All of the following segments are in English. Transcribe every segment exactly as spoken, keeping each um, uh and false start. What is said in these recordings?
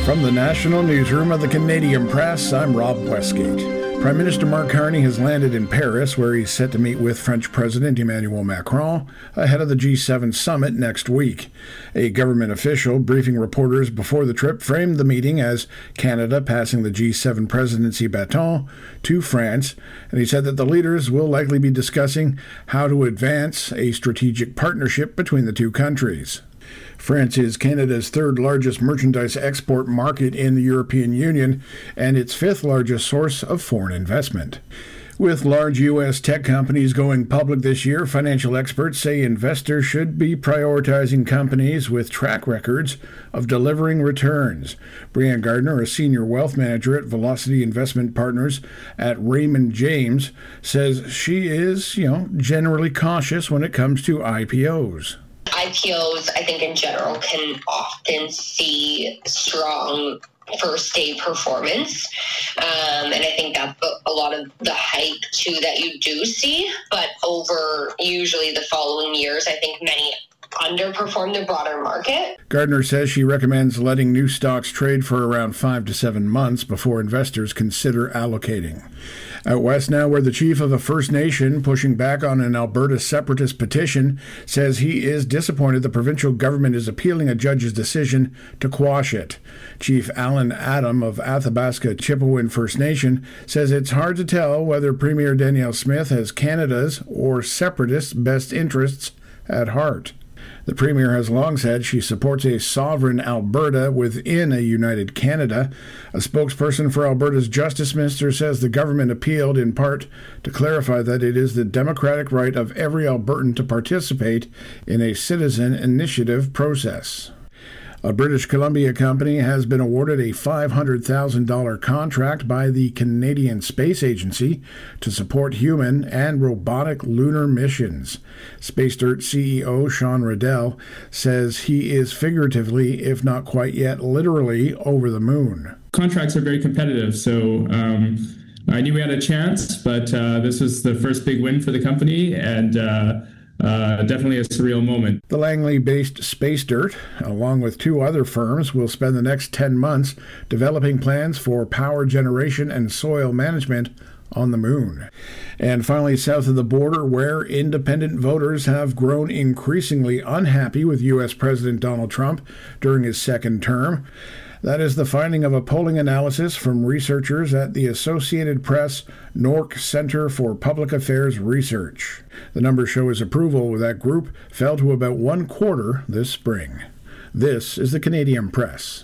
From the National Newsroom of the Canadian Press, I'm Rob Westgate. Prime Minister Mark Carney has landed in Paris, where he's set to meet with French President Emmanuel Macron ahead of the G seven summit next week. A government official briefing reporters before the trip framed the meeting as Canada passing the G seven presidency baton to France, and he said that the leaders will likely be discussing how to advance a strategic partnership between the two countries. France is Canada's third largest merchandise export market in the European Union and its fifth largest source of foreign investment. With large U S tech companies going public this year, financial experts say investors should be prioritizing companies with track records of delivering returns. Brianne Gardner, a senior wealth manager at Velocity Investment Partners at Raymond James, says she is, you know, generally cautious when it comes to I P Os. I P Os, I think in general, can often see strong first day performance. Um, and I think that's a lot of the hype too that you do see. But over usually the following years, I think many underperform the broader market. Gardner says she recommends letting new stocks trade for around five to seven months before investors consider allocating. Out west now, where the chief of a First Nation pushing back on an Alberta separatist petition says he is disappointed the provincial government is appealing a judge's decision to quash it. Chief Alan Adam of Athabasca Chipewyan First Nation says it's hard to tell whether Premier Danielle Smith has Canada's or separatist best interests at heart. The Premier has long said she supports a sovereign Alberta within a united Canada. A spokesperson for Alberta's Justice Minister says the government appealed in part to clarify that it is the democratic right of every Albertan to participate in a citizen initiative process. A British Columbia company has been awarded a five hundred thousand dollars contract by the Canadian Space Agency to support human and robotic lunar missions. Space Dirt C E O Sean Riddell says he is figuratively, if not quite yet literally, over the moon. Contracts are very competitive, so um, I knew we had a chance, but uh, this was the first big win for the company, and uh, Uh, definitely a surreal moment. The Langley-based Space Dirt, along with two other firms, will spend the next ten months developing plans for power generation and soil management on the moon. And finally, south of the border, where independent voters have grown increasingly unhappy with U S President Donald Trump during his second term. That is the finding of a polling analysis from researchers at the Associated Press N O R C Center for Public Affairs Research. The numbers show his approval with that group fell to about one quarter this spring. This is the Canadian Press.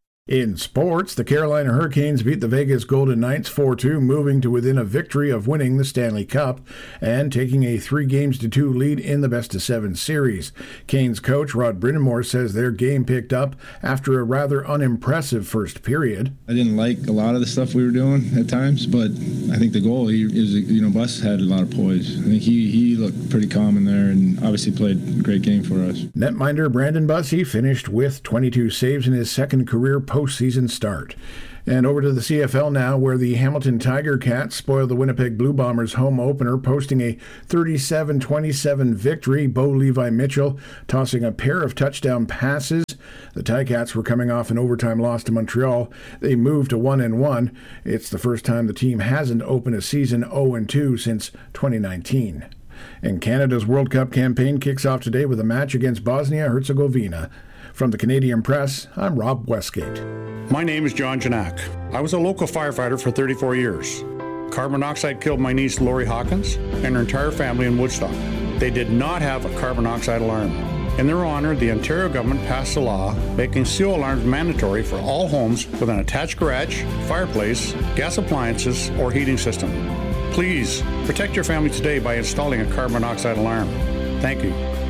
In sports, the Carolina Hurricanes beat the Vegas Golden Knights four two, moving to within a victory of winning the Stanley Cup and taking a three games to two lead in the best-of-seven series. Canes coach Rod Brind'Amour says their game picked up after a rather unimpressive first period. I didn't like a lot of the stuff we were doing at times, but I think the goal, he is, you know, Bus had a lot of poise. I think he, he looked pretty calm in there and obviously played a great game for us. Netminder Brandon Bussey finished with twenty-two saves in his second career postseason start. And over to the C F L now, where the Hamilton Tiger Cats spoiled the Winnipeg Blue Bombers home opener, posting a thirty-seven twenty-seven victory. Bo Levi Mitchell tossing a pair of touchdown passes. The Ticats were coming off an overtime loss to Montreal. They moved to one and one. It's the first time the team hasn't opened a season oh and two since twenty nineteen. And Canada's World Cup campaign kicks off today with a match against Bosnia-Herzegovina. From the Canadian Press, I'm Rob Westgate. My name is John Janak. I was a local firefighter for thirty-four years. Carbon monoxide killed my niece Lori Hawkins and her entire family in Woodstock. They did not have a carbon monoxide alarm. In their honor, the Ontario government passed a law making C O alarms mandatory for all homes with an attached garage, fireplace, gas appliances, or heating system. Please protect your family today by installing a carbon monoxide alarm. Thank you.